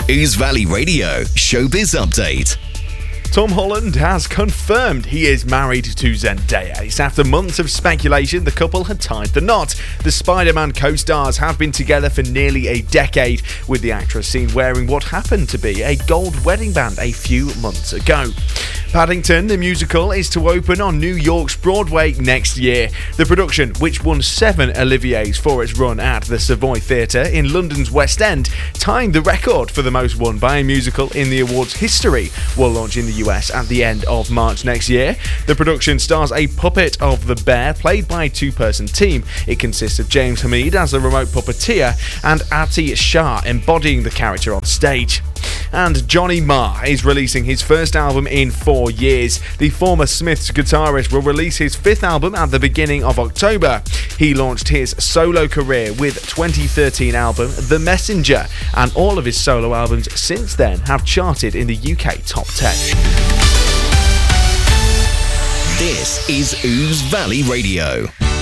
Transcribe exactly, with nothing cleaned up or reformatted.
Ouse Valley Radio Showbiz Update. Tom Holland has confirmed he is married to Zendaya. It's after months of speculation the couple had tied the knot. The Spider-Man co-stars have been together for nearly a decade, with the actress seen wearing what happened to be a gold wedding band a few months ago. Paddington, the musical, is to open on New York's Broadway next year. The production, which won seven Olivier's for its run at the Savoy Theatre in London's West End, tying the record for the most won by a musical in the awards history, will launch in the U S at the end of March next year. The production stars a puppet of the bear played by a two-person team. It consists of James Hamid as a remote puppeteer and Ati Shah embodying the character on stage. And Johnny Marr is releasing his first album in four years. The former Smiths guitarist will release his fifth album at the beginning of October. He launched his solo career with twenty thirteen album The Messenger, and all of his solo albums since then have charted in the U K top ten. This is Ouse Valley Radio.